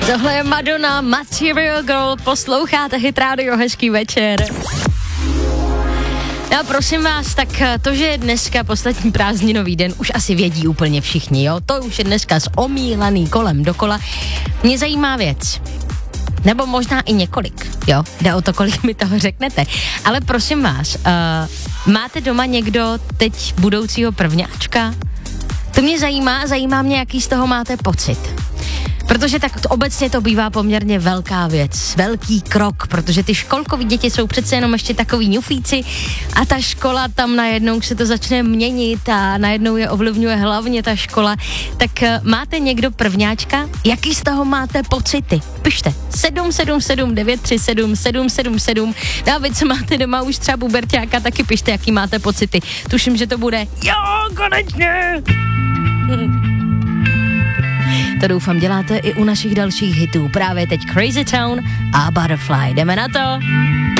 Tohle je Madonna, Material Girl, posloucháte Hit Radio, hezký večer. No prosím vás, tak to, že je dneska poslední prázdninový den, už asi vědí úplně všichni, jo? To už je dneska omílaný kolem dokola. Mě zajímá věc, nebo možná i několik, jo? Jde o to, kolik mi toho řeknete. Ale prosím vás, máte doma někdo teď budoucího prvňáčka? To mě zajímá mě, jaký z toho máte pocit. Protože tak obecně to bývá poměrně velká věc, velký krok, protože ty školkový děti jsou přece jenom ještě takový ňufíci a ta škola tam najednou se to začne měnit a najednou je ovlivňuje hlavně ta škola. Tak máte někdo prvňáčka? Jaký z toho máte pocity? Pište 777 937 777. David, co máte doma už třeba buberťáka, taky pište, jaký máte pocity. Tuším, že to bude jo, konečně! To doufám děláte i u našich dalších hitů. Právě teď Crazy Town a Butterfly. Jdeme na to!